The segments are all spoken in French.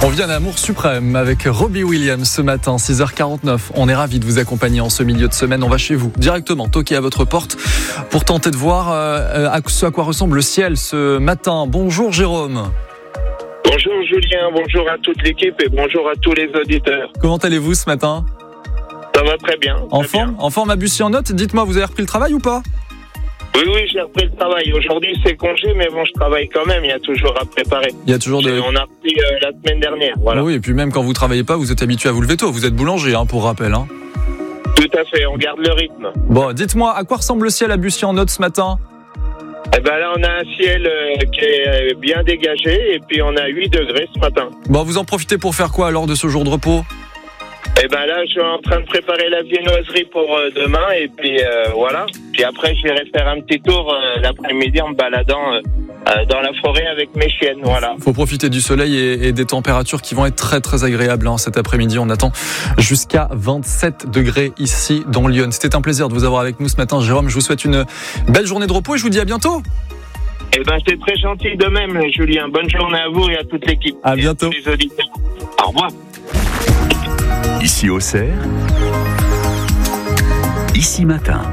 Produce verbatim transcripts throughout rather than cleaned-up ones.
On vient d'Amour Suprême avec Robbie Williams ce matin, six heures quarante-neuf. On est ravis de vous accompagner en ce milieu de semaine. On va chez vous, directement, toquer à votre porte pour tenter de voir euh, à ce à quoi ressemble le ciel ce matin. Bonjour Jérôme. Bonjour Julien, bonjour à toute l'équipe et bonjour à tous les auditeurs. Comment allez-vous ce matin ? Ça va très bien. En très forme, bien. en forme à Bussy en note. Dites-moi, vous avez repris le travail ou pas ? Oui, oui, j'ai repris le travail. Aujourd'hui, c'est congé, mais bon, je travaille quand même. Il y a toujours à préparer. Il y a toujours de... On a repris euh, la semaine dernière, voilà. Oui, et puis même quand vous travaillez pas, vous êtes habitué à vous lever tôt. Vous êtes boulanger, hein, pour rappel. Hein. Tout à fait, on garde le rythme. Bon, dites-moi, à quoi ressemble le ciel à Bussy en note ce matin ? Eh ben là, on a un ciel euh, qui est bien dégagé et puis on a huit degrés ce matin. Bon, vous en profitez pour faire quoi alors de ce jour de repos ? Eh ben là, je suis en train de préparer la viennoiserie pour euh, demain et puis euh, voilà. Puis après, je vais faire un petit tour euh, l'après-midi en me baladant euh, euh, dans la forêt avec mes chiennes, voilà. Faut profiter du soleil et, et des températures qui vont être très très agréables hein, cet après-midi. On attend jusqu'à vingt-sept degrés ici dans Lyon. C'était un plaisir de vous avoir avec nous ce matin, Jérôme. Je vous souhaite une belle journée de repos et je vous dis à bientôt. Eh ben, c'est très gentil de même, Julien. Bonne journée à vous et à toute l'équipe. À bientôt. Et à tous les auditeurs. Au revoir. Ici Auxerre, ici matin.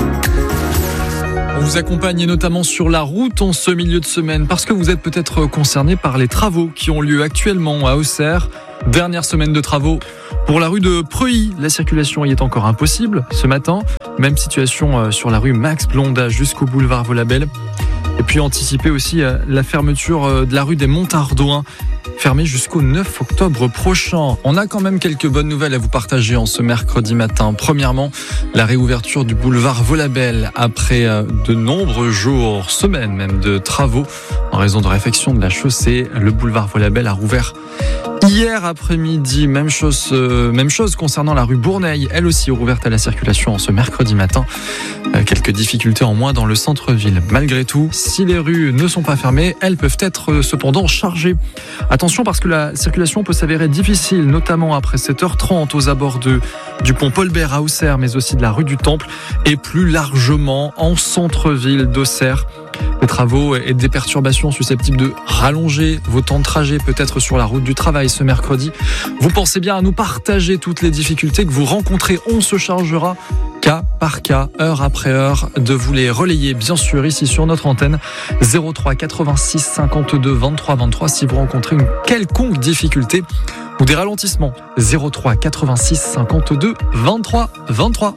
On vous accompagne notamment sur la route en ce milieu de semaine parce que vous êtes peut-être concerné par les travaux qui ont lieu actuellement à Auxerre. Dernière semaine de travaux pour la rue de Preuilly. La circulation y est encore impossible ce matin. Même situation sur la rue Max Blondin jusqu'au boulevard Volabelle. Et puis anticiper aussi la fermeture de la rue des Montardouins, fermée jusqu'au neuf octobre prochain. On a quand même quelques bonnes nouvelles à vous partager en ce mercredi matin. Premièrement, la réouverture du boulevard Volabelle après de nombreux jours, semaines même, de travaux en raison de réfection de la chaussée. Le boulevard Volabelle a rouvert hier après-midi. Même chose, euh, même chose concernant la rue Bourneil, elle aussi rouverte à la circulation en ce mercredi matin. Euh, quelques difficultés en moins dans le centre-ville. Malgré tout, si les rues ne sont pas fermées, elles peuvent être euh, cependant chargées. Attention parce que la circulation peut s'avérer difficile, notamment après sept heures trente aux abords de, du pont Paul-Bert à Auxerre, mais aussi de la rue du Temple et plus largement en centre-ville d'Auxerre. Des travaux et des perturbations susceptibles de rallonger vos temps de trajet, peut-être sur la route du travail ce mercredi. Vous pensez bien à nous partager toutes les difficultés que vous rencontrez. On se chargera cas par cas, heure après heure, de vous les relayer, bien sûr, ici sur notre antenne. zéro trois quatre-vingt-six cinquante-deux vingt-trois vingt-trois si vous rencontrez une quelconque difficulté ou des ralentissements. zéro trois quatre-vingt-six cinquante-deux vingt-trois vingt-trois.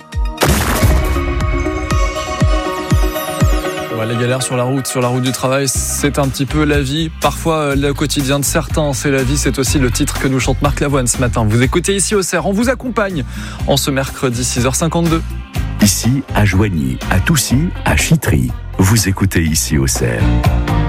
Les galères sur la route, sur la route du travail, c'est un petit peu la vie. Parfois, le quotidien de certains, c'est la vie. C'est aussi le titre que nous chante Marc Lavoine ce matin. Vous écoutez ici Auxerre, on vous accompagne en ce mercredi six heures cinquante-deux. Ici à Joigny, à Toussy, à Chitry. Vous écoutez ici Auxerre.